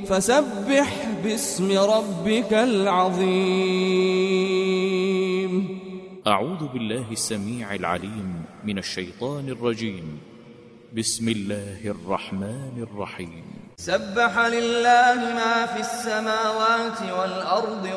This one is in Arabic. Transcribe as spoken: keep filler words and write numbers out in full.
فسبح باسم ربك العظيم. أعوذ بالله السميع العليم من الشيطان الرجيم. بسم الله الرحمن الرحيم. سبح لله ما في السماوات والأرض